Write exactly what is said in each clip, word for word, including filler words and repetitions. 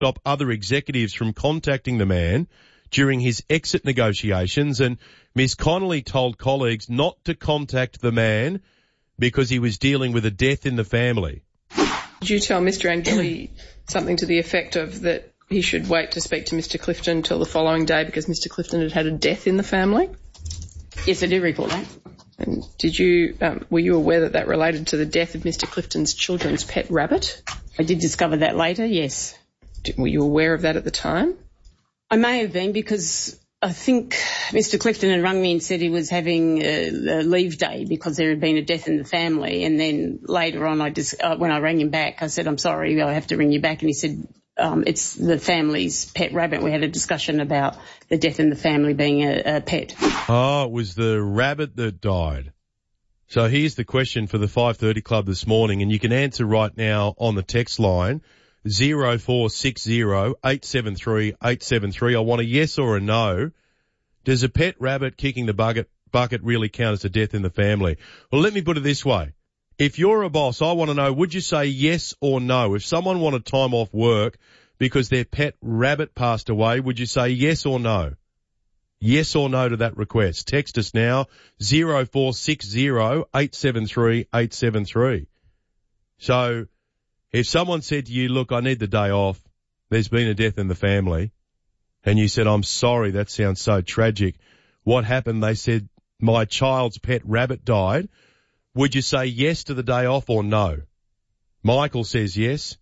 stop other executives from contacting the man during his exit negotiations, and Miss Connolly told colleagues not to contact the man because he was dealing with a death in the family. Did you tell Mister Angeli something to the effect of that he should wait to speak to Mister Clifton until the following day because Mister Clifton had had a death in the family? Yes, I do recall that. And did you, um, were you aware that that related to the death of Mister Clifton's children's pet rabbit? I did discover that later, yes. Did, were you aware of that at the time? I may have been because I think Mister Clifton had rung me and said he was having a, a leave day because there had been a death in the family. And then later on, I just, uh, when I rang him back, I said, I'm sorry, I have to ring you back. And he said, um, it's the family's pet rabbit. We had a discussion about the death in the family being a, a pet. Oh, it was the rabbit that died. So here's the question for the five thirty Club this morning, and you can answer right now on the text line, zero four six zero eight seven three eight seven three. I want a yes or a no. Does a pet rabbit kicking the bucket, bucket really count as a death in the family? Well, let me put it this way. If you're a boss, I want to know, would you say yes or no? If someone wanted time off work because their pet rabbit passed away, would you say yes or no? Yes or no to that request. Text us now, zero four six zero eight seven three eight seven three. So if someone said to you, look, I need the day off, there's been a death in the family, and you said, I'm sorry, that sounds so tragic. What happened? They said, my child's pet rabbit died. Would you say yes to the day off or no? Michael says yes.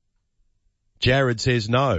Jared says no.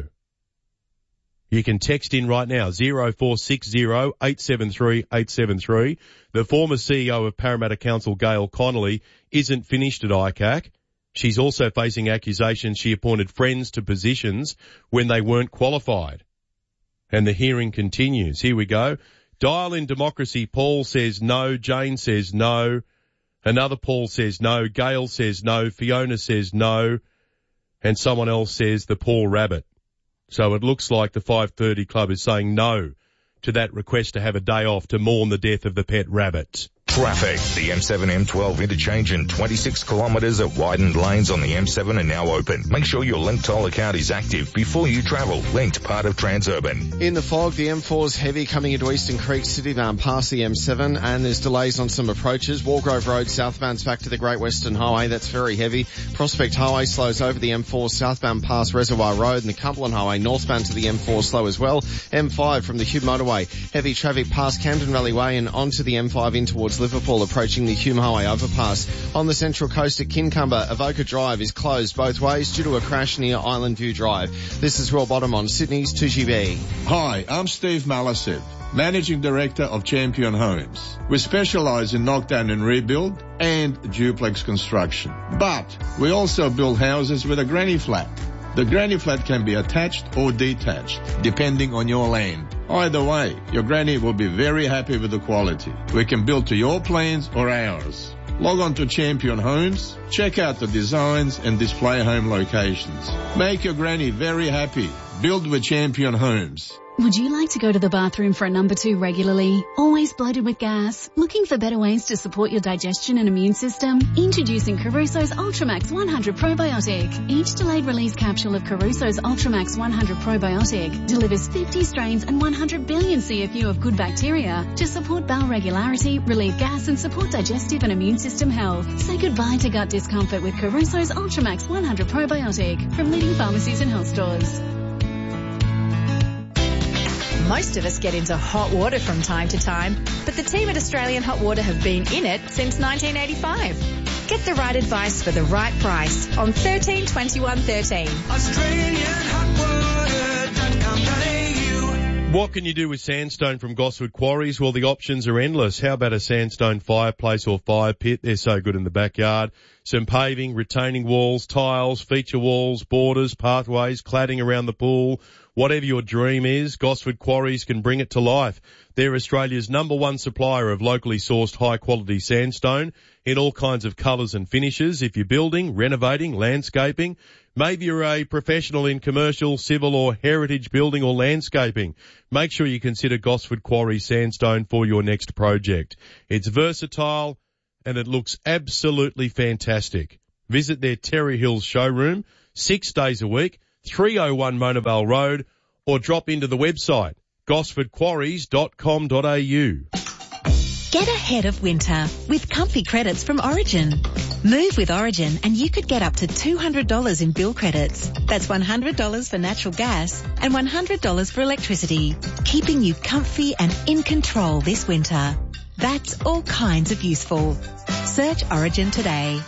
You can text in right now, zero four six zero eight seven three eight seven three. The former C E O of Parramatta Council, Gail Connolly, isn't finished at I C A C. She's also facing accusations she appointed friends to positions when they weren't qualified. And the hearing continues. Here we go. Dial in democracy. Paul says no. Jane says no. Another Paul says no. Gail says no. Fiona says no. And someone else says the poor rabbit. So it looks like the five thirty Club is saying no to that request to have a day off to mourn the death of the pet rabbit. Traffic. The M seven M twelve interchange and twenty-six kilometres of widened lanes on the M seven are now open. Make sure your Link toll account is active before you travel. Linked, part of Transurban. In the fog, the M four is heavy coming into Eastern Creek City bound past the M seven, and there's delays on some approaches. Wargrove Road southbound's back to the Great Western Highway. That's very heavy. Prospect Highway slows over the M four southbound past Reservoir Road, and the Cumberland Highway northbound to the M four slow as well. M five from the Hume Motorway. Heavy traffic past Camden Valley Way and onto the M five in towards Liverpool, approaching the Hume Highway overpass. On the Central Coast at Kincumber, Avoca Drive is closed both ways due to a crash near Island View Drive. This is Royal Bottom on Sydney's two G B. Hi, I'm Steve Malasev, Managing Director of Champion Homes. We specialise in knockdown and rebuild and duplex construction. But we also build houses with a granny flat. The granny flat can be attached or detached, depending on your land. Either way, your granny will be very happy with the quality. We can build to your plans or ours. Log on to Champion Homes, check out the designs and display home locations. Make your granny very happy. Build with Champion Homes. Would you like to go to the bathroom for a number two regularly? Always bloated with gas? Looking for better ways to support your digestion and immune system? Introducing Caruso's Ultramax one hundred Probiotic. Each delayed release capsule of Caruso's Ultramax one hundred Probiotic delivers fifty strains and one hundred billion C F U of good bacteria to support bowel regularity, relieve gas and support digestive and immune system health. Say goodbye to gut discomfort with Caruso's Ultramax one hundred Probiotic from leading pharmacies and health stores. Most of us get into hot water from time to time, but the team at Australian Hot Water have been in it since nineteen eighty-five. Get the right advice for the right price on thirteen twenty-one thirteen. Australian Hot Water dot com dot a u. What can you do with sandstone from Gosford Quarries? Well, the options are endless. How about a sandstone fireplace or fire pit? They're so good in the backyard. Some paving, retaining walls, tiles, feature walls, borders, pathways, cladding around the pool. Whatever your dream is, Gosford Quarries can bring it to life. They're Australia's number one supplier of locally sourced high-quality sandstone in all kinds of colours and finishes. If you're building, renovating, landscaping, maybe you're a professional in commercial, civil or heritage building or landscaping, make sure you consider Gosford Quarries Sandstone for your next project. It's versatile and it looks absolutely fantastic. Visit their Terry Hills showroom six days a week, three oh one Mona Vale Road, or drop into the website, gosford quarries dot com dot a u. Get ahead of winter with comfy credits from Origin. Move with Origin and you could get up to two hundred dollars in bill credits. That's one hundred dollars for natural gas and one hundred dollars for electricity, keeping you comfy and in control this winter. That's all kinds of useful. Search Origin today.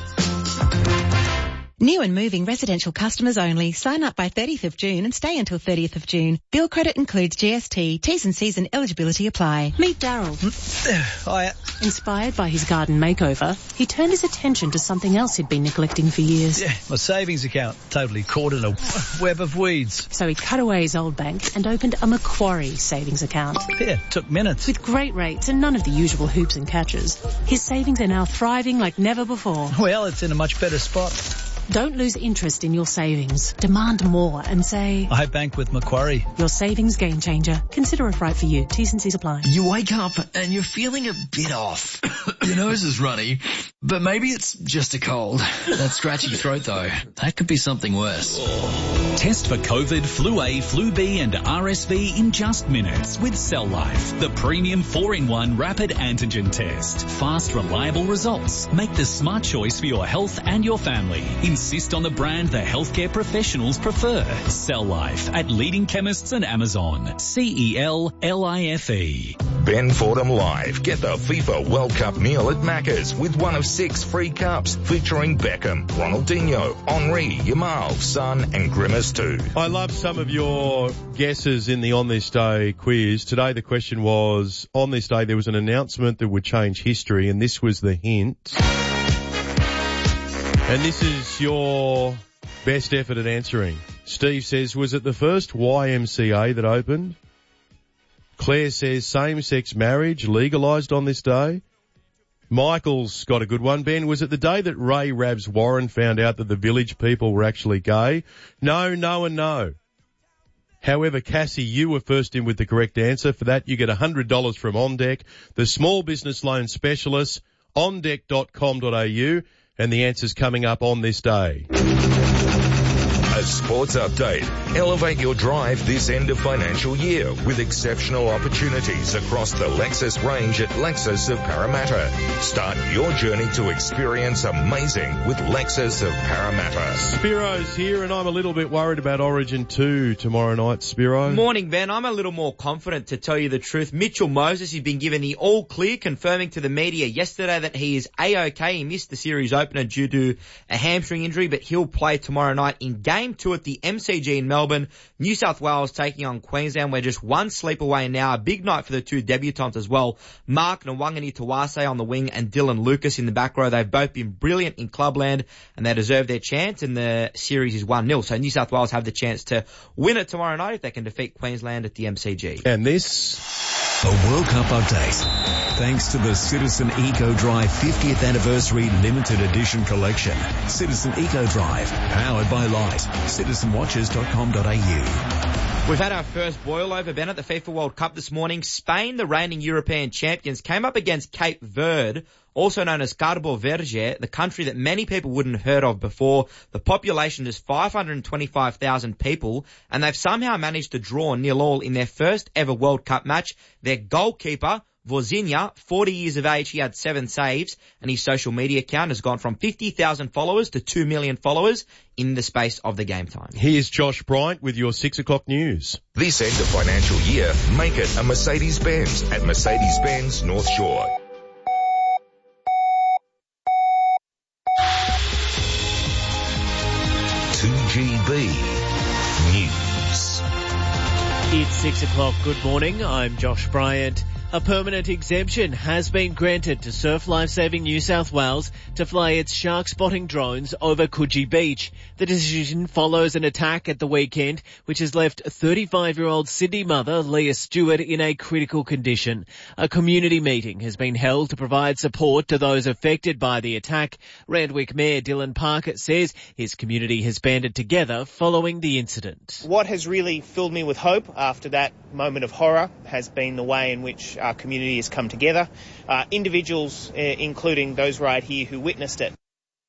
New and moving residential customers only. Sign up by thirtieth of June and stay until thirtieth of June. Bill credit includes G S T. T's and C's and eligibility apply. Meet Daryl. Hiya. Inspired by his garden makeover, he turned his attention to something else he'd been neglecting for years. Yeah, my savings account. Totally caught in a web of weeds. So he cut away his old bank and opened a Macquarie savings account. Yeah, took minutes. With great rates and none of the usual hoops and catches, his savings are now thriving like never before. Well, it's in a much better spot. Don't lose interest in your savings. Demand more and say, I bank with Macquarie. Your savings game changer. Consider if right for you. T's and C's apply. You wake up and you're feeling a bit off. Your nose is runny, but maybe it's just a cold. That scratchy throat though, that could be something worse. Test for COVID, Flu A, Flu B and R S V in just minutes with Cell Life, the premium four in one rapid antigen test. Fast, reliable results. Make the smart choice for your health and your family. Insist on the brand the healthcare professionals prefer. Cell Life at leading chemists and Amazon. C E L L I F E. Ben Fordham Live. Get the FIFA World Cup meal at Macca's with one of six free cups featuring Beckham, Ronaldinho, Henry, Yamal, Son and Grimace too. I love some of your guesses in the On This Day quiz. Today the question was, on this day there was an announcement that would change history, and this was the hint. And this is your best effort at answering. Steve says, was it the first Y M C A that opened? Claire says, same-sex marriage legalised on this day. Michael's got a good one. Ben, was it the day that Ray Rabs Warren found out that the Village people were actually gay? No, no and no. However, Cassie, you were first in with the correct answer. For that, you get one hundred dollars from OnDeck, the small business loan specialist, on deck dot com dot a u. And the answer's coming up on this day. A sports update. Elevate your drive this end of financial year with exceptional opportunities across the Lexus range at Lexus of Parramatta. Start your journey to experience amazing with Lexus of Parramatta. Spiro's here, and I'm a little bit worried about Origin two tomorrow night, Spiro. Morning, Ben. I'm a little more confident, to tell you the truth. Mitchell Moses has been given the all clear, confirming to the media yesterday that he is A-OK. He missed the series opener due to a hamstring injury, but he'll play tomorrow night in game two at the M C G in Melbourne. New South Wales taking on Queensland. We're just one sleep away now. A big night for the two debutants as well. Mark Nwangani Tawase on the wing and Dylan Lucas in the back row. They've both been brilliant in clubland and they deserve their chance, and the series is one nil. So New South Wales have the chance to win it tomorrow night if they can defeat Queensland at the M C G. And this... A World Cup update. Thanks to the Citizen Eco Drive fiftieth Anniversary Limited Edition Collection. Citizen Eco Drive, powered by Light. citizen watches dot com dot a u. We've had our first boil over, Ben, at the FIFA World Cup this morning. Spain, the reigning European champions, came up against Cape Verde, also known as Cabo Verde, the country that many people wouldn't have heard of before. The population is five hundred twenty-five thousand people, and they've somehow managed to draw nil all in their first ever World Cup match. Their goalkeeper, Vozinha, forty years of age, he had seven saves, and his social media account has gone from fifty thousand followers to two million followers in the space of the game time. Here's Josh Bryant with your six o'clock news. This end of financial year, make it a Mercedes-Benz at Mercedes-Benz North Shore. two G B News. It's six o'clock. Good morning. I'm Josh Bryant. A permanent exemption has been granted to Surf Lifesaving New South Wales to fly its shark spotting drones over Coogee Beach. The decision follows an attack at the weekend which has left thirty-five-year-old Sydney mother Leah Stewart in a critical condition. A community meeting has been held to provide support to those affected by the attack. Randwick Mayor Dylan Parker says his community has banded together following the incident. What has really filled me with hope after that moment of horror has been the way in which our community has come together, uh, individuals uh, including those right here who witnessed it.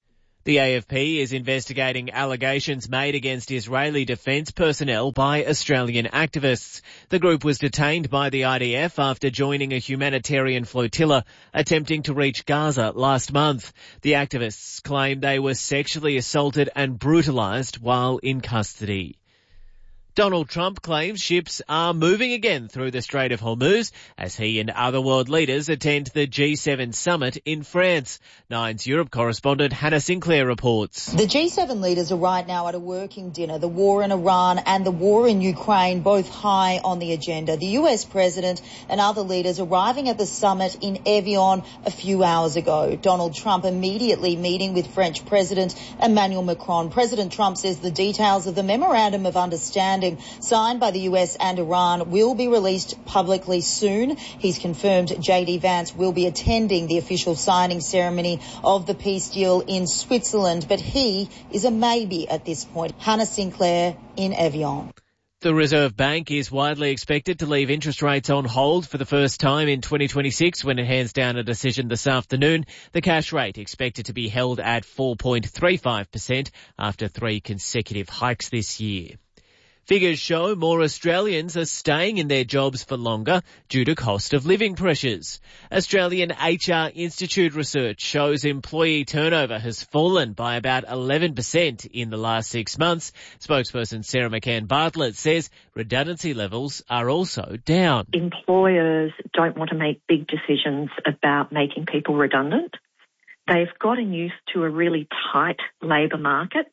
The A F P is investigating allegations made against Israeli defence personnel by Australian activists. The group was detained by the I D F after joining a humanitarian flotilla attempting to reach Gaza last month. The activists claim they were sexually assaulted and brutalised while in custody. Donald Trump claims ships are moving again through the Strait of Hormuz as he and other world leaders attend the G seven summit in France. Nine's Europe correspondent Hannah Sinclair reports. The G seven leaders are right now at a working dinner. The war in Iran and the war in Ukraine both high on the agenda. The U S president and other leaders arriving at the summit in Evian a few hours ago. Donald Trump immediately meeting with French President Emmanuel Macron. President Trump says the details of the memorandum of understanding signed by the U S and Iran will be released publicly soon. He's confirmed J D Vance will be attending the official signing ceremony of the peace deal in Switzerland, but he is a maybe at this point. Hannah Sinclair in Evian. The Reserve Bank is widely expected to leave interest rates on hold for the first time in twenty twenty-six when it hands down a decision this afternoon. The cash rate expected to be held at four point three five percent after three consecutive hikes this year. Figures show more Australians are staying in their jobs for longer due to cost of living pressures. Australian H R Institute research shows employee turnover has fallen by about eleven percent in the last six months. Spokesperson Sarah McCann Bartlett says redundancy levels are also down. Employers don't want to make big decisions about making people redundant. They've gotten used to a really tight labour market.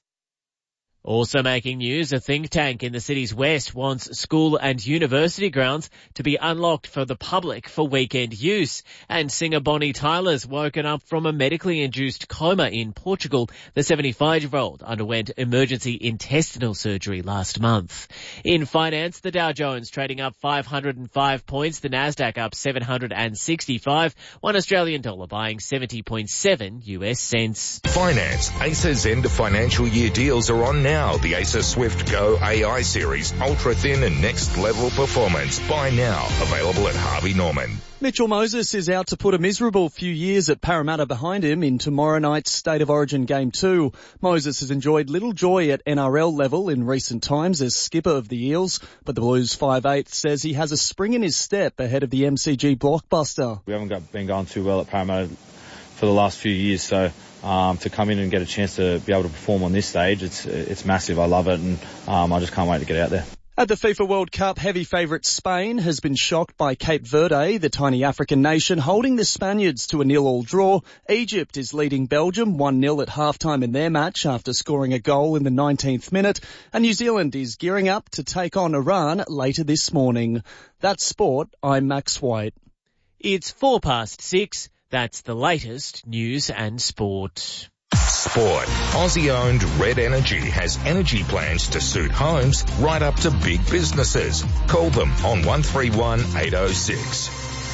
Also making news, a think tank in the city's west wants school and university grounds to be unlocked for the public for weekend use. And singer Bonnie Tyler's woken up from a medically induced coma in Portugal. The seventy-five-year-old underwent emergency intestinal surgery last month. In finance, the Dow Jones trading up five hundred five points, the Nasdaq up seven hundred sixty-five, one Australian dollar buying seventy point seven U S cents. Finance. Acer's end of financial year deals are on now. Now, the Acer Swift Go A I series, ultra thin and next level performance. Buy now. Available at Harvey Norman. Mitchell Moses is out to put a miserable few years at Parramatta behind him in tomorrow night's State of Origin Game two. Moses has enjoyed little joy at N R L level in recent times as skipper of the Eels, but the Blues five eighth says he has a spring in his step ahead of the M C G blockbuster. We haven't got, been going too well at Parramatta for the last few years, so um, to come in and get a chance to be able to perform on this stage, it's it's massive. I love it, and um, I just can't wait to get out there. At the FIFA World Cup, heavy favourite Spain has been shocked by Cape Verde, the tiny African nation, holding the Spaniards to a nil-all draw. Egypt is leading Belgium one nil at halftime in their match after scoring a goal in the nineteenth minute. And New Zealand is gearing up to take on Iran later this morning. That's sport. I'm Max White. It's four past six. That's the latest news and sport. Sport. Aussie-owned Red Energy has energy plans to suit homes right up to big businesses. Call them on one three one eight oh six.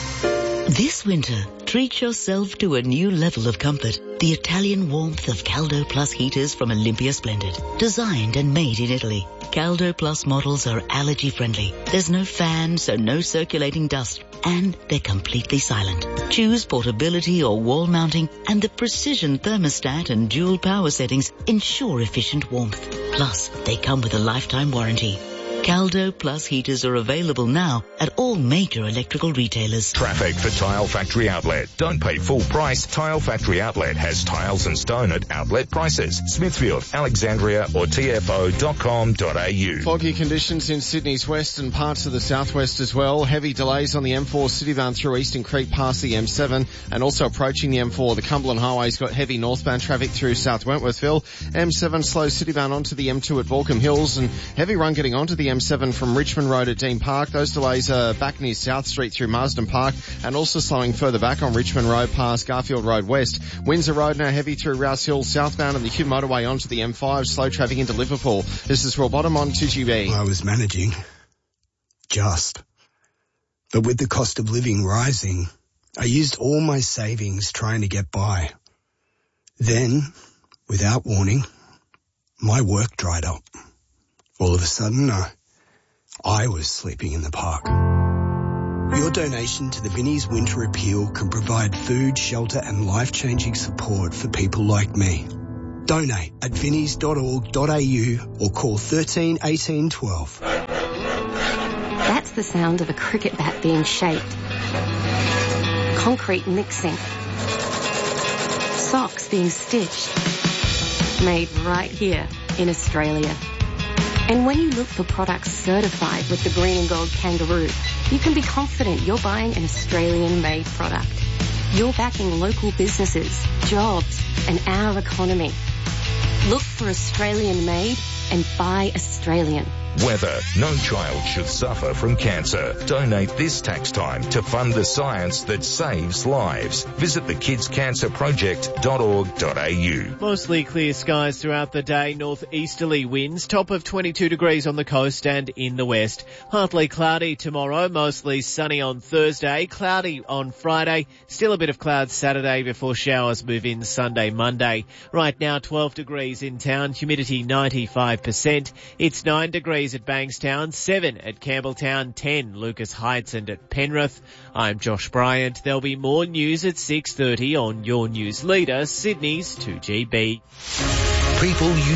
This winter, treat yourself to a new level of comfort. The Italian warmth of Caldo Plus heaters from Olympia Splendid. Designed and made in Italy. Caldo Plus models are allergy friendly. There's no fan, so no circulating dust. And they're completely silent. Choose portability or wall mounting, and the precision thermostat and dual power settings ensure efficient warmth. Plus, they come with a lifetime warranty. Caldo Plus heaters are available now at all major electrical retailers. Traffic for Tile Factory Outlet. Don't pay full price. Tile Factory Outlet has tiles and stone at outlet prices. Smithfield, Alexandria or T F O dot com dot A U. Foggy conditions in Sydney's west and parts of the southwest as well. Heavy delays on the M four Citybound through Eastern Creek past the M seven and also approaching the M four. The Cumberland Highway's got heavy northbound traffic through South Wentworthville. M seven slows Citybound onto the M two at Baulkham Hills and heavy run getting onto the M seven from Richmond Road at Dean Park. Those delays are back near South Street through Marsden Park and also slowing further back on Richmond Road past Garfield Road West. Windsor Road now heavy through Rouse Hill southbound and the Hume Motorway onto the M five. Slow traffic into Liverpool. This is Roy Bottom on two G B. I was managing. Just. But with the cost of living rising, I used all my savings trying to get by. Then, without warning, my work dried up. All of a sudden, I, I was sleeping in the park. Your donation to the Vinnie's Winter Appeal can provide food, shelter and life-changing support for people like me. Donate at vinnies dot org dot a u or call thirteen eighteen twelve. That's the sound of a cricket bat being shaped. Concrete mixing. Socks being stitched. Made right here in Australia. And when you look for products certified with the green and gold kangaroo, you can be confident you're buying an Australian-made product. You're backing local businesses, jobs, and our economy. Look for Australian-made and buy Australian. Weather. No child should suffer from cancer. Donate this tax time to fund the science that saves lives. Visit the kids cancer project dot org dot a u. Mostly clear skies throughout the day, northeasterly winds, top of twenty-two degrees on the coast and in the west. Partly cloudy tomorrow, mostly sunny on Thursday, cloudy on Friday, still a bit of clouds Saturday before showers move in Sunday, Monday. Right now twelve degrees in town, humidity ninety-five percent. It's nine degrees at Bankstown, seven at Campbelltown, ten Lucas Heights and at Penrith. I'm Josh Bryant. There'll be more news at six thirty on your news leader, Sydney's two G B. People you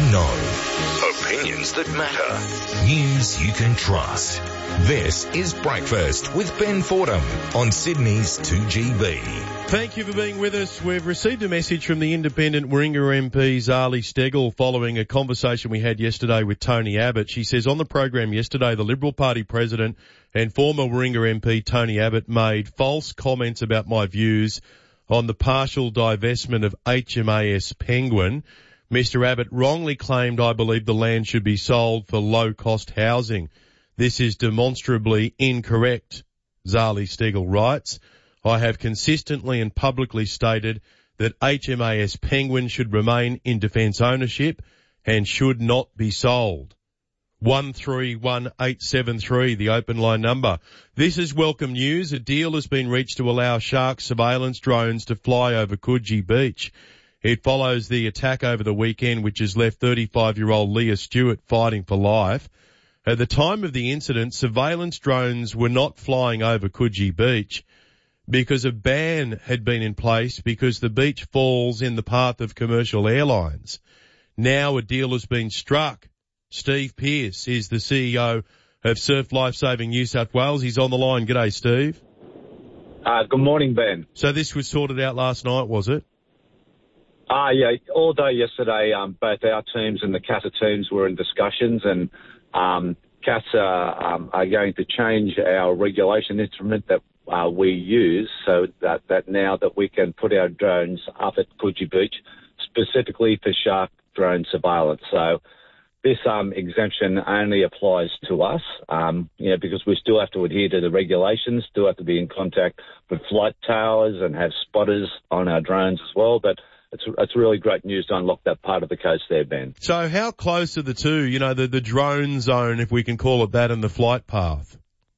know. Opinions that matter. News you can trust. This is Breakfast with Ben Fordham on Sydney's two G B. Thank you for being with us. We've received a message from the independent Warringah M P, Zali Steggall, following a conversation we had yesterday with Tony Abbott. She says on the program yesterday, the Liberal Party president and former Warringah M P Tony Abbott made false comments about my views on the partial divestment of H M A S Penguin. Mister Abbott wrongly claimed I believe the land should be sold for low-cost housing. This is demonstrably incorrect, Zali Steggall writes. I have consistently and publicly stated that H M A S Penguin should remain in defence ownership and should not be sold. one three one eight seven three, the open line number. This is welcome news. A deal has been reached to allow Shark surveillance drones to fly over Coogee Beach. It follows the attack over the weekend, which has left thirty-five-year-old Leah Stewart fighting for life. At the time of the incident, surveillance drones were not flying over Coogee Beach because a ban had been in place because the beach falls in the path of commercial airlines. Now a deal has been struck. Steve Pearce is the C E O of Surf Lifesaving New South Wales. He's on the line. G'day, Steve. Uh, good morning, Ben. So this was sorted out last night, was it? Ah, uh, yeah, all day yesterday, um, both our teams and the CASA teams were in discussions, and um, CASA um, are going to change our regulation instrument that uh, we use so that, that now that we can put our drones up at Coogee Beach specifically for shark drone surveillance. So this um, exemption only applies to us, um, you know, because we still have to adhere to the regulations, still have to be in contact with flight towers and have spotters on our drones as well, but It's, it's really great news to unlock that part of the coast there, Ben. So how close are the two, you know, the, the drone zone, if we can call it that, and the flight path?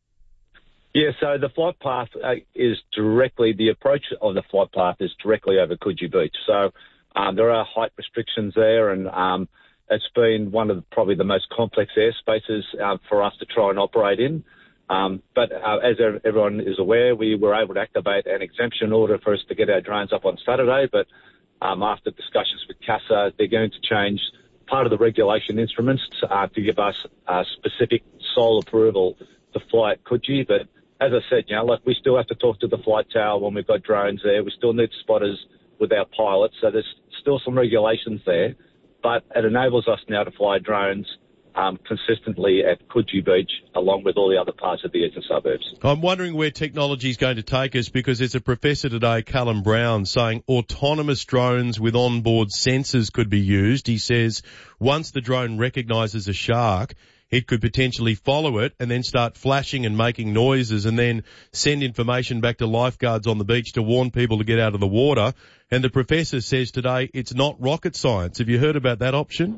Yeah, so the flight path uh, is directly, the approach of the flight path is directly over Coogee Beach. So um, there are height restrictions there, and um, it's been one of the, probably the most complex airspaces uh, for us to try and operate in. Um, but uh, as everyone is aware, we were able to activate an exemption order for us to get our drones up on Saturday, but Um, after discussions with CASA, they're going to change part of the regulation instruments uh, to give us uh, specific sole approval to fly at Coogee. But as I said, you know, like we still have to talk to the flight tower when we've got drones there. We still need spotters with our pilots. So there's still some regulations there. But it enables us now to fly drones um, consistently at Coogee Beach, along with all the other parts of the eastern suburbs. I'm wondering where technology is going to take us, because there's a professor today, Callum Brown, saying autonomous drones with onboard sensors could be used. He says once the drone recognises a shark, it could potentially follow it and then start flashing and making noises and then send information back to lifeguards on the beach to warn people to get out of the water. And the professor says today it's not rocket science. Have you heard about that option?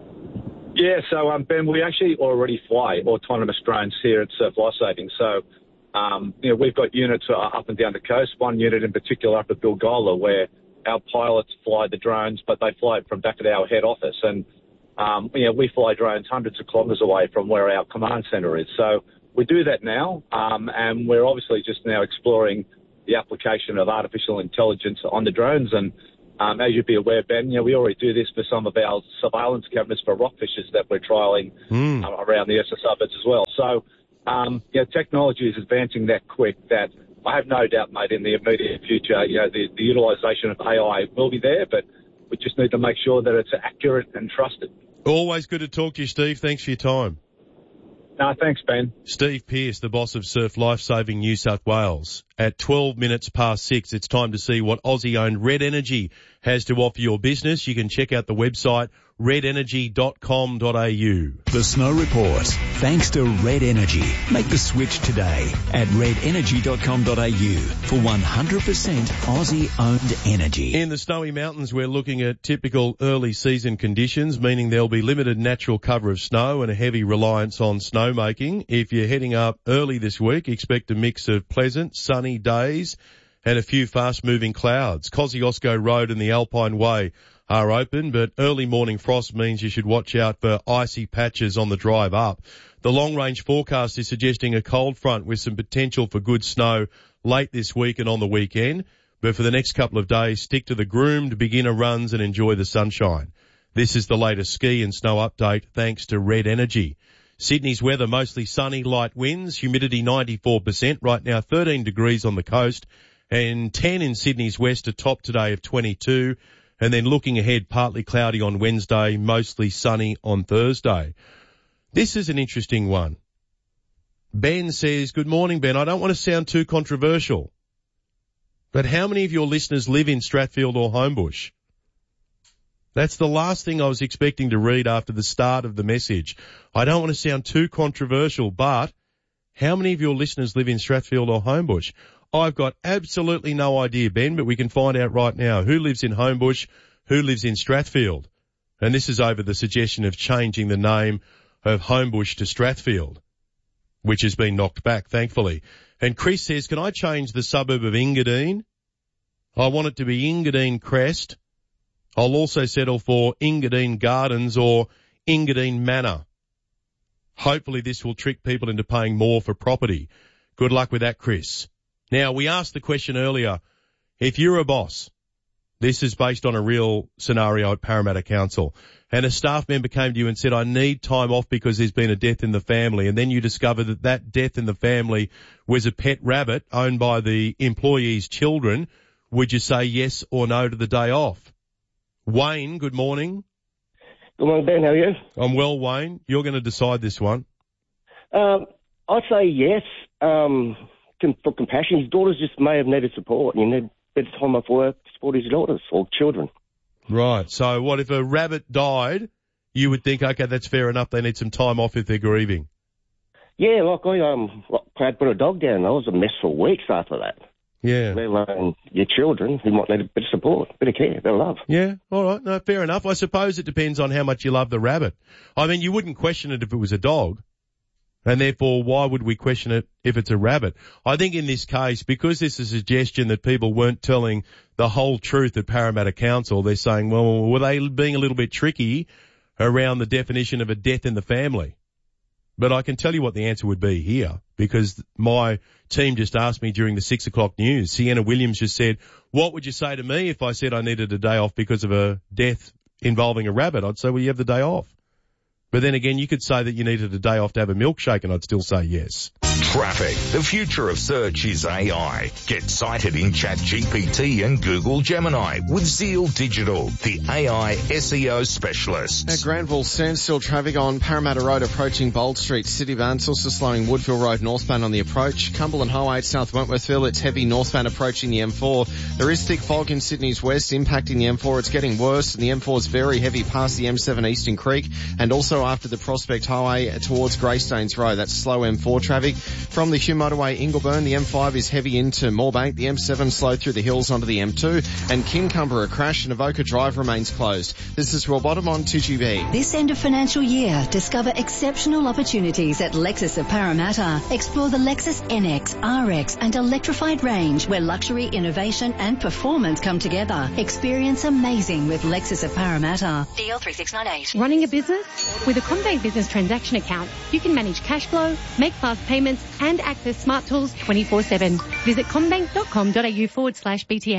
Yeah, so, um, Ben, we actually already fly autonomous drones here at Surf Lifesaving. So, um, you know, we've got units uh, up and down the coast, one unit in particular up at Bilgola, where our pilots fly the drones, but they fly it from back at our head office. And, um, you know, we fly drones hundreds of kilometres away from where our command centre is. So we do that now, um, and we're obviously just now exploring the application of artificial intelligence on the drones. And Um, as you'd be aware, Ben, you know, we already do this for some of our surveillance cameras for rockfishers that we're trialling mm. uh, around the Essex suburbs as well. So, um, you know, technology is advancing that quick that I have no doubt, mate, in the immediate future, you know, the, the utilisation of A I will be there, but we just need to make sure that it's accurate and trusted. Always good to talk to you, Steve. Thanks for your time. No, thanks, Ben. Steve Pearce, the boss of Surf Lifesaving New South Wales. At twelve minutes past six, it's time to see what Aussie-owned Red Energy has to offer your business. You can check out the website red energy dot com dot a u. The Snow Report. Thanks to Red Energy. Make the switch today at red energy dot com dot a u for one hundred percent Aussie-owned energy. In the Snowy Mountains, we're looking at typical early season conditions, meaning there'll be limited natural cover of snow and a heavy reliance on snowmaking. If you're heading up early this week, expect a mix of pleasant, sunny days and a few fast-moving clouds. Kosciuszko Road and the Alpine Way are open, but early morning frost means you should watch out for icy patches on the drive up. The long-range forecast is suggesting a cold front with some potential for good snow late this week and on the weekend. But for the next couple of days, stick to the groomed beginner runs and enjoy the sunshine. This is the latest ski and snow update thanks to Red Energy. Sydney's weather mostly sunny, light winds, humidity ninety-four percent, right now thirteen degrees on the coast and ten in Sydney's west, a top today of twenty-two. And then looking ahead, partly cloudy on Wednesday, mostly sunny on Thursday. This is an interesting one. Ben says, good morning, Ben. I don't want to sound too controversial, but how many of your listeners live in Strathfield or Homebush? That's the last thing I was expecting to read after the start of the message. I don't want to sound too controversial, but how many of your listeners live in Strathfield or Homebush? I've got absolutely no idea, Ben, but we can find out right now who lives in Homebush, who lives in Strathfield. And this is over the suggestion of changing the name of Homebush to Strathfield, which has been knocked back, thankfully. And Chris says, can I change the suburb of Engadine? I want it to be Engadine Crest. I'll also settle for Engadine Gardens or Engadine Manor. Hopefully this will trick people into paying more for property. Good luck with that, Chris. Now, we asked the question earlier, if you're a boss, this is based on a real scenario at Parramatta Council, and a staff member came to you and said, I need time off because there's been a death in the family, and then you discover that that death in the family was a pet rabbit owned by the employee's children, would you say yes or no to the day off? Wayne, good morning. Good morning, Ben. How are you? I'm well, Wayne. You're going to decide this one. Um, I'd say yes. Um... For compassion, his daughters just may have needed support. You need better time off work to support his daughters or children. Right. So what if a rabbit died? You would think, okay, that's fair enough. They need some time off if they're grieving. Yeah, like I um, had to put a dog down. I was a mess for weeks after that. Yeah. Let alone your children who might need a bit of support, a bit of care, a bit of love. Yeah. All right. No, fair enough. I suppose it depends on how much you love the rabbit. I mean, you wouldn't question it if it was a dog. And therefore, why would we question it if it's a rabbit? I think in this case, because this is a suggestion that people weren't telling the whole truth at Parramatta Council, they're saying, well, were they being a little bit tricky around the definition of a death in the family? But I can tell you what the answer would be here, because my team just asked me during the six o'clock news. Sienna Williams just said, what would you say to me if I said I needed a day off because of a death involving a rabbit? I'd say, well, you have the day off. But then again, you could say that you needed a day off to have a milkshake and I'd still say yes. Traffic. The future of search is A I. Get cited in ChatGPT and Google Gemini with Zeal Digital, the A I S E O specialist. At Granville, standstill traffic on Parramatta Road approaching Bold Street. Citybound also slowing Woodville Road northbound on the approach. Cumberland Highway at South Wentworthville, it's heavy northbound approaching the M four. There is thick fog in Sydney's west impacting the M four. It's getting worse and the M four is very heavy past the M seven Eastern Creek and also after the Prospect Highway towards Greystanes Road. That's slow M four traffic. From the Hugh Motorway Ingleburn, the M five is heavy into Moorebank. The M seven slow through the hills onto the M two. And Kincumber, a crash and Avoca Drive remains closed. This is Rob Bottom on two G B. This end of financial year, discover exceptional opportunities at Lexus of Parramatta. Explore the Lexus N X, R X and electrified range where luxury, innovation and performance come together. Experience amazing with Lexus of Parramatta. D L three six nine eight. Running a business? With a CommBank Business Transaction Account, you can manage cash flow, make fast payments and access smart tools twenty-four seven. Visit commbank.com.au forward slash BTA.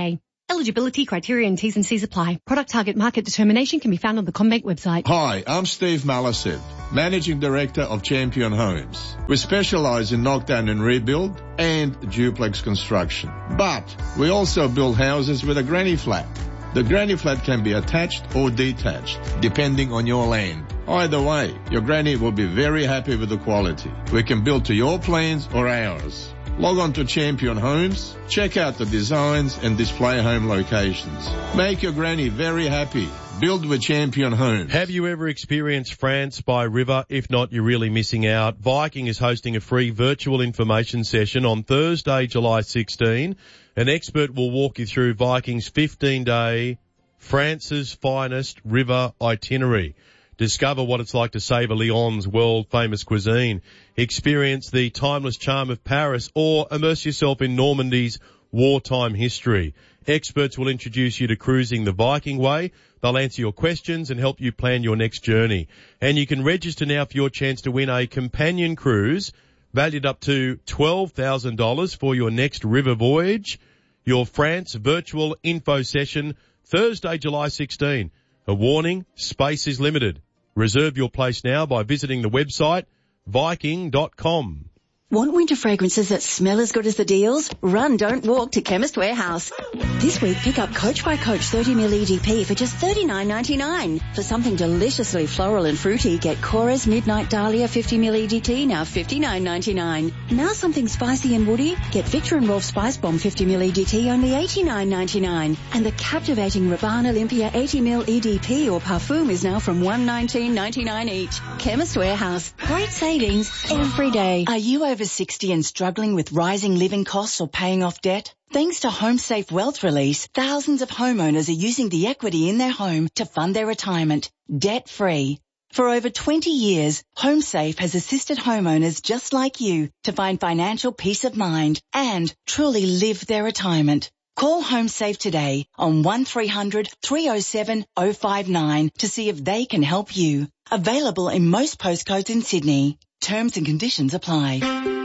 Eligibility criteria and T's and C's apply. Product target market determination can be found on the CommBank website. Hi, I'm Steve Malisid, Managing Director of Champion Homes. We specialize in knockdown and rebuild and duplex construction. But we also build houses with a granny flat. The granny flat can be attached or detached, depending on your land. Either way, your granny will be very happy with the quality. We can build to your plans or ours. Log on to Champion Homes, check out the designs and display home locations. Make your granny very happy. Build with Champion Homes. Have you ever experienced France by river? If not, you're really missing out. Viking is hosting a free virtual information session on Thursday, July sixteenth. An expert will walk you through Viking's fifteen-day France's finest river itinerary. Discover what it's like to savor Lyon's world-famous cuisine. Experience the timeless charm of Paris, or immerse yourself in Normandy's wartime history. Experts will introduce you to cruising the Viking way. They'll answer your questions and help you plan your next journey. And you can register now for your chance to win a companion cruise valued up to twelve thousand dollars for your next river voyage. Your France virtual info session, Thursday, July sixteenth. A warning, space is limited. Reserve your place now by visiting the website viking dot com. Want winter fragrances that smell as good as the deals? Run, don't walk to Chemist Warehouse. This week, pick up Coach by Coach thirty milliliter E D P for just thirty-nine ninety-nine. For something deliciously floral and fruity, get Cora's Midnight Dahlia fifty milliliter E D T, now fifty-nine ninety-nine. Now something spicy and woody, get Victor and Rolf Spice Bomb fifty milliliter E D T, only eighty-nine ninety-nine. And the captivating Rabanne Olympia eighty milliliter E D P or Parfum is now from one nineteen ninety-nine each. Chemist Warehouse. Great savings every day. Are you over sixty and struggling with rising living costs or paying off debt? Thanks to HomeSafe Wealth Release, thousands of homeowners are using the equity in their home to fund their retirement, debt-free. For over twenty years, HomeSafe has assisted homeowners just like you to find financial peace of mind and truly live their retirement. Call HomeSafe today on one three hundred three oh seven oh five nine to see if they can help you. Available in most postcodes in Sydney. Terms and conditions apply.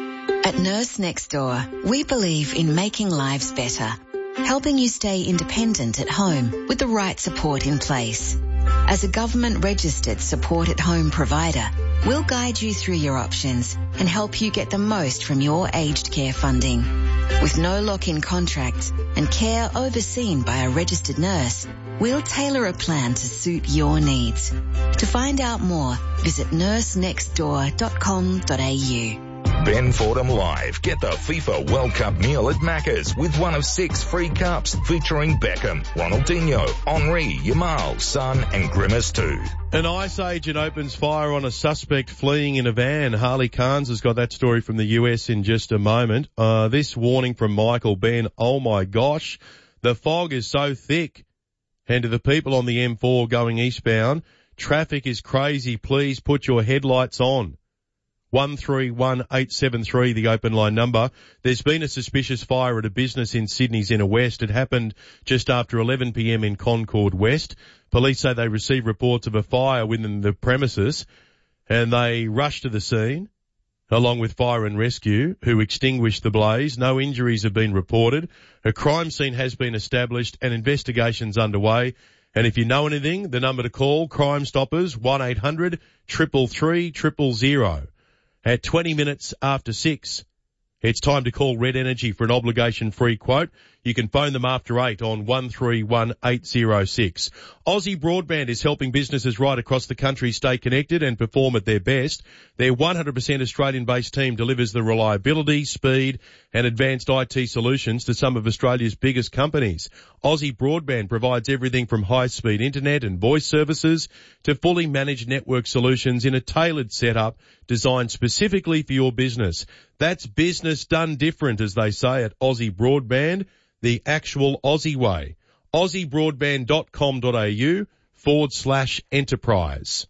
At Nurse Next Door, we believe in making lives better, helping you stay independent at home with the right support in place. As a government-registered support-at-home provider, we'll guide you through your options and help you get the most from your aged care funding. With no lock-in contracts and care overseen by a registered nurse, we'll tailor a plan to suit your needs. To find out more, visit nurse next door dot com dot a u. Ben Fordham Live. Get the FIFA World Cup meal at Macca's with one of six free cups featuring Beckham, Ronaldinho, Henry, Yamal, Son and Grimace too. An ICE agent opens fire on a suspect fleeing in a van. Harley Carnes has got that story from the U S in just a moment. Uh, this warning from Michael Ben. Oh my gosh, the fog is so thick. And to the people on the M four going eastbound, traffic is crazy. Please put your headlights on. one three one eight seven three, the open line number. There's been a suspicious fire at a business in Sydney's inner west. It happened just after eleven p.m. in Concord West. Police say they received reports of a fire within the premises and they rushed to the scene along with fire and rescue, who extinguished the blaze. No injuries have been reported. A crime scene has been established and investigations underway. And if you know anything, the number to call, Crime Stoppers, one eight hundred three three three zero zero. At twenty minutes after six, it's time to call Red Energy for an obligation-free quote. You can phone them after eight on one three one eight zero six. Aussie Broadband is helping businesses right across the country stay connected and perform at their best. Their one hundred percent Australian-based team delivers the reliability, speed and advanced I T solutions to some of Australia's biggest companies. Aussie Broadband provides everything from high-speed internet and voice services to fully managed network solutions in a tailored setup designed specifically for your business. That's business done different, as they say at Aussie Broadband, the actual Aussie way. aussie broadband dot com dot a u forward slash enterprise.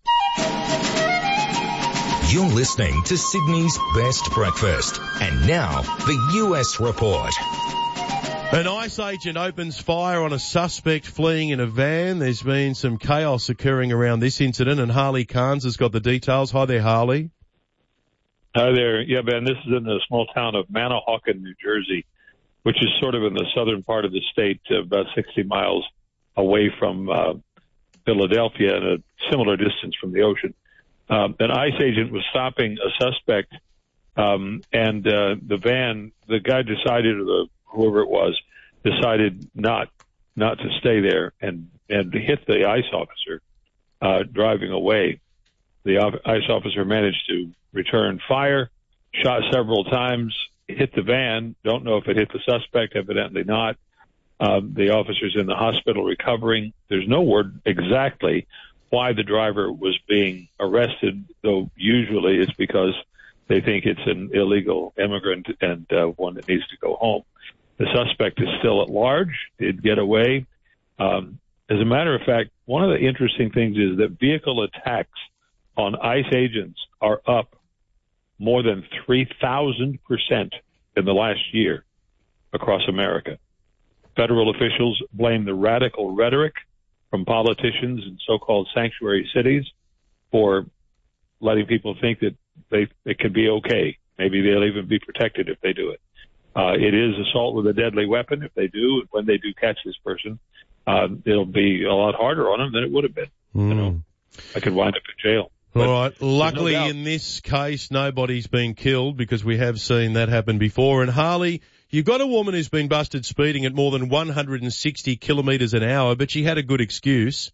You're listening to Sydney's Best Breakfast. And now, the U S Report. An ICE agent opens fire on a suspect fleeing in a van. There's been some chaos occurring around this incident, and Harley Carnes has got the details. Hi there, Harley. Hi there. Yeah, Ben, this is in the small town of Manahawkin, New Jersey. which is sort of in the southern part of the state, uh, about sixty miles away from uh, Philadelphia and a similar distance from the ocean. Um, an ICE agent was stopping a suspect, um, and uh, the van, the guy decided, or the, whoever it was, decided not not to stay there and, and hit the ICE officer uh, driving away. The ICE officer managed to return fire, shot several times, hit the van. Don't know if it hit the suspect, evidently not. Um, the officer's in the hospital recovering. There's no word exactly why the driver was being arrested, though usually it's because they think it's an illegal immigrant and uh, one that needs to go home. The suspect is still at large. Did get away. Um, as a matter of fact, one of the interesting things is that vehicle attacks on ICE agents are up more than three thousand percent in the last year across America. Federal officials blame the radical rhetoric from politicians in so-called sanctuary cities for letting people think that they it can be okay. Maybe they'll even be protected if they do it. Uh, it is assault with a deadly weapon if they do. And when they do catch this person, uh, it'll be a lot harder on them than it would have been. Mm. You know, I could wind up in jail. All right. Luckily, no in this case, nobody's been killed because we have seen that happen before. And Harley, you've got a woman who's been busted speeding at more than one hundred sixty kilometres an hour, but she had a good excuse.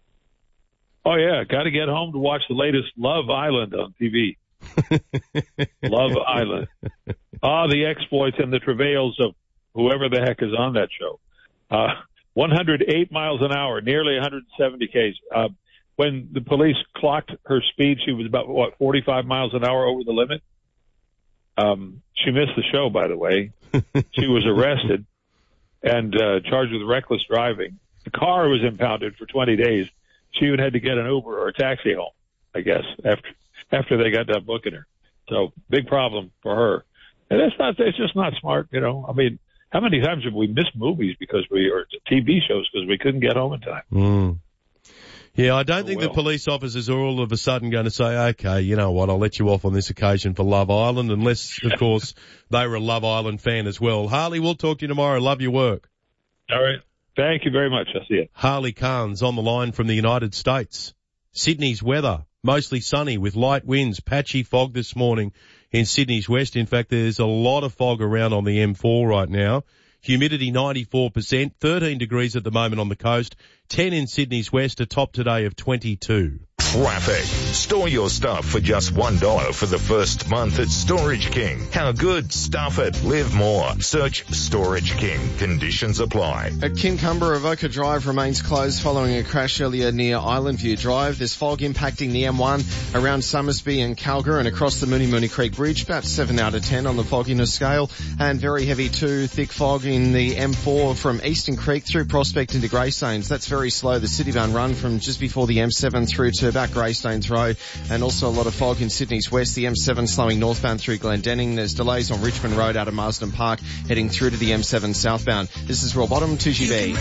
Oh, yeah. Got to get home to watch the latest Love Island on T V. Love Island. Ah, the exploits and the travails of whoever the heck is on that show. Uh, one hundred eight miles an hour, nearly one hundred seventy Ks. Uh, when the police clocked her speed, she was about, what, forty-five miles an hour over the limit? Um, she missed the show, by the way. She was arrested and uh, charged with reckless driving. The car was impounded for twenty days. She even had to get an Uber or a taxi home, I guess, after after they got done booking her. So big problem for her. And that's not, it's just not smart, you know. I mean, how many times have we missed movies because we, or T V shows because we couldn't get home in time? Mm. Yeah, I don't Oh, think well. the police officers are all of a sudden going to say, okay, you know what, I'll let you off on this occasion for Love Island, unless, of course, they were a Love Island fan as well. Harley, we'll talk to you tomorrow. Love your work. All right. Thank you very much. I'll see you. Harley Carnes on the line from the United States. Sydney's weather, mostly sunny with light winds, patchy fog this morning in Sydney's west. In fact, there's a lot of fog around on the M four right now. Humidity ninety-four percent, thirteen degrees at the moment on the coast, ten in Sydney's west, a top today of twenty-two. Traffic. Store your stuff for just one dollar for the first month at Storage King. How good? Stuff it. Live more. Search Storage King. Conditions apply. At Kincumber, Avoca Drive remains closed following a crash earlier near Island View Drive. There's fog impacting the M one around Summersby and Calgary and across the Mooney Mooney Creek Bridge, about seven out of ten on the fogginess scale, and very heavy too, thick fog in the M four from Eastern Creek through Prospect into Greystanes. That's very slow. The Citybound run from just before the M seven through to back Greystanes Road, and also a lot of fog in Sydney's west. The M seven slowing northbound through Glendenning. There's delays on Richmond Road out of Marsden Park heading through to the M seven southbound. This is Royal Bottom, two G B.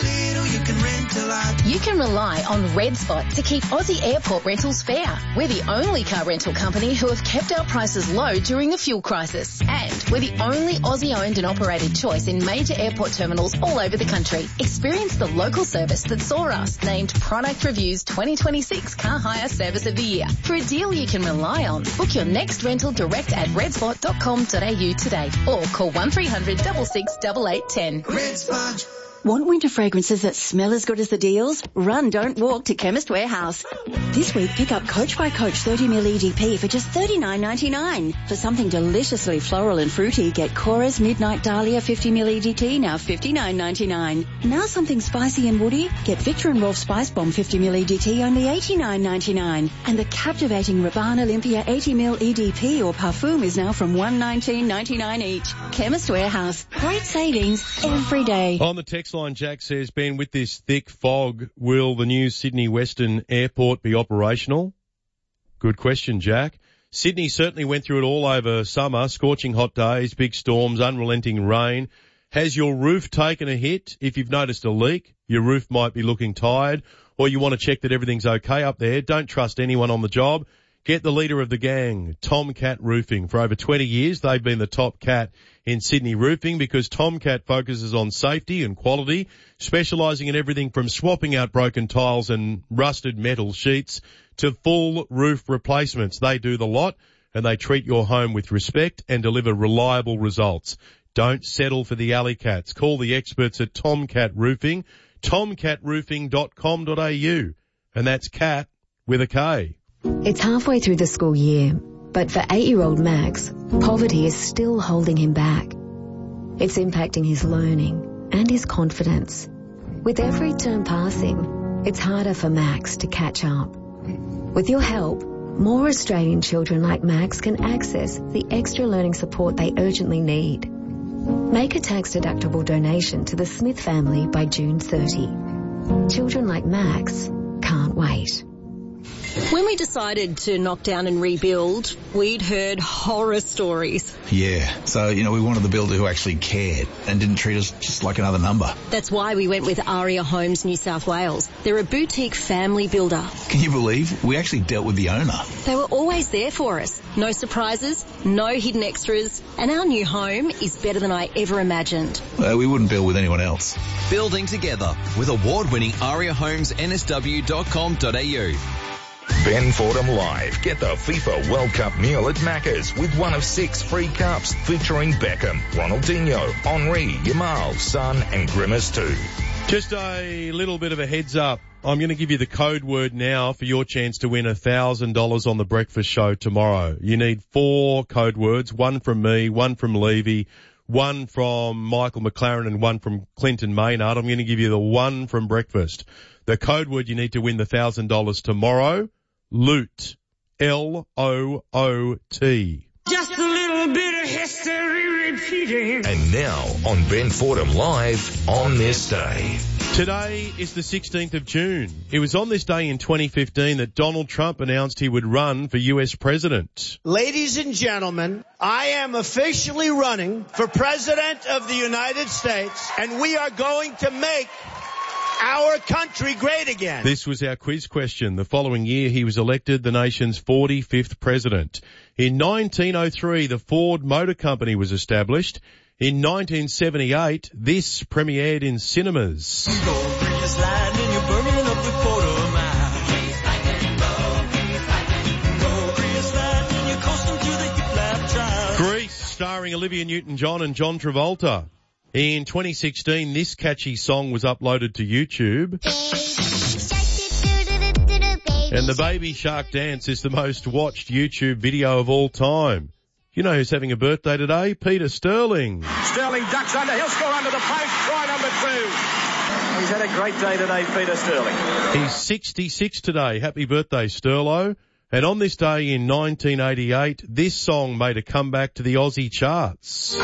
You can rely on Red Spot to keep Aussie airport rentals fair. We're the only car rental company who have kept our prices low during the fuel crisis. And we're the only Aussie-owned and operated choice in major airport terminals all over the country. Experience the local service that saw us named Product Review's twenty twenty-six Car Hire Service of the Year. For a deal you can rely on, book your next rental direct at redspot dot com dot a u today or call one three hundred six six eight eight one zero. Red Spot. Want winter fragrances that smell as good as the deals? Run, don't walk to Chemist Warehouse. This week, pick up Coach by Coach thirty milliliter E D P for just thirty-nine ninety-nine. For something deliciously floral and fruity, get Cora's Midnight Dahlia fifty milliliter E D T, now fifty-nine ninety-nine. Now something spicy and woody, get Victor and Rolf Spice Bomb fifty milliliter E D T, only eighty-nine ninety-nine. And the captivating Rabanne Olympia eighty milliliter E D P or Parfum is now from one nineteen ninety-nine each. Chemist Warehouse. Great savings every day. On the text line, Jack says, Ben, with this thick fog, will the new Sydney Western Airport be operational? Good question, Jack. Sydney certainly went through it all over summer, scorching hot days, big storms, unrelenting rain. Has your roof taken a hit? If you've noticed a leak, your roof might be looking tired, or you want to check that everything's okay up there. Don't trust anyone on the job. Get the leader of the gang, Tomcat Roofing. For over twenty years, they've been the top cat in Sydney roofing because Tomcat focuses on safety and quality, specialising in everything from swapping out broken tiles and rusted metal sheets to full roof replacements. They do the lot, and they treat your home with respect and deliver reliable results. Don't settle for the alley cats. Call the experts at Tomcat Roofing, tomcat roofing dot com dot a u, and that's cat with a K. It's halfway through the school year, but for eight-year-old Max, poverty is still holding him back. It's impacting his learning and his confidence. With every term passing, it's harder for Max to catch up. With your help, more Australian children like Max can access the extra learning support they urgently need. Make a tax-deductible donation to the Smith family by June thirtieth. Children like Max can't wait. When we decided to knock down and rebuild, we'd heard horror stories. Yeah, so, you know, we wanted the builder who actually cared and didn't treat us just like another number. That's why we went with Aria Homes New South Wales. They're a boutique family builder. Can you believe? We actually dealt with the owner. They were always there for us. No surprises, no hidden extras, and our new home is better than I ever imagined. Well, we wouldn't build with anyone else. Building together with award-winning aria homes n s w dot com dot a u. Ben Fordham Live. Get the FIFA World Cup meal at Macca's with one of six free cups featuring Beckham, Ronaldinho, Henry, Yamal, Son and Grimace too. Just a little bit of a heads up. I'm going to give you the code word now for your chance to win one thousand dollars on The Breakfast Show tomorrow. You need four code words, one from me, one from Levy, one from Michael McLaren and one from Clinton Maynard. I'm going to give you the one from breakfast. The code word you need to win the one thousand dollars tomorrow, Loot. L O O T. Just a little bit of history repeating. And now on Ben Fordham Live on this day. Today is the sixteenth of June. It was on this day in twenty fifteen that Donald Trump announced he would run for U S president. Ladies and gentlemen, I am officially running for president of the United States, and we are going to make our country great again. This was our quiz question. The following year, he was elected the nation's forty-fifth president. In nineteen oh three, the Ford Motor Company was established. In nineteen seventy-eight, this premiered in cinemas. Grease, starring Olivia Newton-John and John Travolta. In twenty sixteen, this catchy song was uploaded to YouTube. And the Baby Shark Dance is the most watched YouTube video of all time. You know who's having a birthday today? Peter Sterling. Sterling ducks under. He'll score under the post. Try number two. He's had a great day today, Peter Sterling. He's sixty-six today. Happy birthday, Sterlo. And on this day in nineteen eighty-eight, this song made a comeback to the Aussie charts.